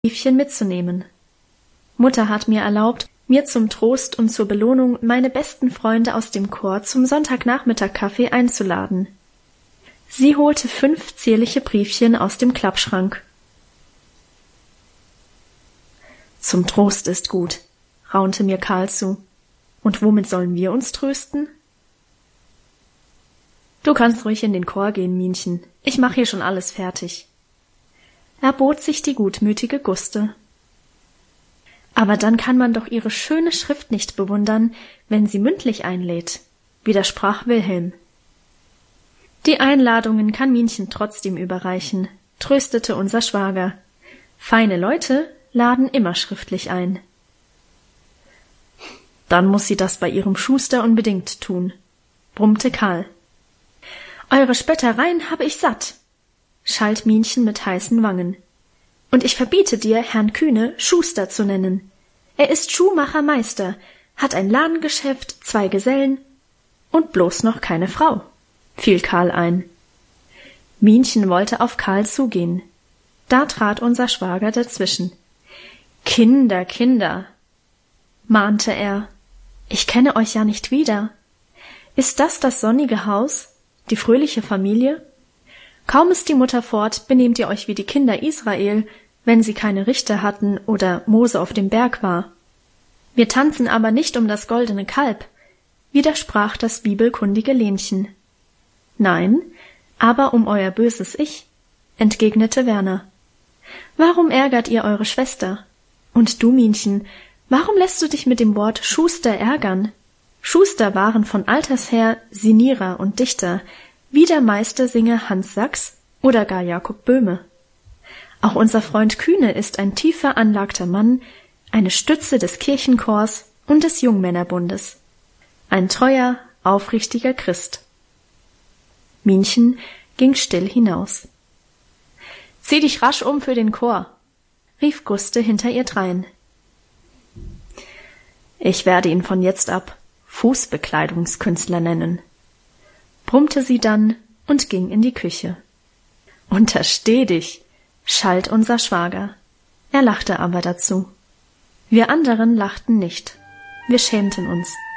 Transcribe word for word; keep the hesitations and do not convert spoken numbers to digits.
Briefchen mitzunehmen. Mutter hat mir erlaubt, mir zum Trost und zur Belohnung meine besten Freunde aus dem Chor zum Sonntagnachmittag-Kaffee einzuladen. Sie holte fünf zierliche Briefchen aus dem Klappschrank. »Zum Trost ist gut«, raunte mir Karl zu. »Und womit sollen wir uns trösten?« »Du kannst ruhig in den Chor gehen, Minchen. Ich mache hier schon alles fertig.« Erbot sich die gutmütige Guste. »Aber dann kann man doch ihre schöne Schrift nicht bewundern, wenn sie mündlich einlädt«, widersprach Wilhelm. »Die Einladungen kann Minchen trotzdem überreichen«, tröstete unser Schwager. »Feine Leute laden immer schriftlich ein.« »Dann muß sie das bei ihrem Schuster unbedingt tun«, brummte Karl. »Eure Spöttereien habe ich satt«, schalt Minchen mit heißen Wangen. »Und ich verbiete dir, Herrn Kühne Schuster zu nennen. Er ist Schuhmachermeister, hat ein Ladengeschäft, zwei Gesellen und bloß noch keine Frau«, fiel Karl ein. Minchen wollte auf Karl zugehen. Da trat unser Schwager dazwischen. »Kinder, Kinder«, mahnte er, »ich kenne euch ja nicht wieder. Ist das das sonnige Haus, die fröhliche Familie? Kaum ist die Mutter fort, benehmt ihr euch wie die Kinder Israel, wenn sie keine Richter hatten oder Mose auf dem Berg war. Wir tanzen aber nicht um das goldene Kalb«, widersprach das bibelkundige Lenchen. »Nein, aber um euer böses Ich«, entgegnete Werner. »Warum ärgert ihr eure Schwester? Und du, Minchen, warum lässt du dich mit dem Wort Schuster ärgern? Schuster waren von alters her Sinierer und Dichter, wie der Meistersinger Hans Sachs oder gar Jakob Böhme. Auch unser Freund Kühne ist ein tief veranlagter Mann, eine Stütze des Kirchenchors und des Jungmännerbundes. Ein treuer, aufrichtiger Christ.« Minchen ging still hinaus. »Zieh dich rasch um für den Chor«, rief Guste hinter ihr drein. »Ich werde ihn von jetzt ab Fußbekleidungskünstler nennen«, brummte sie dann und ging in die Küche. »Untersteh dich«, schalt unser Schwager. Er lachte aber dazu. Wir anderen lachten nicht. Wir schämten uns.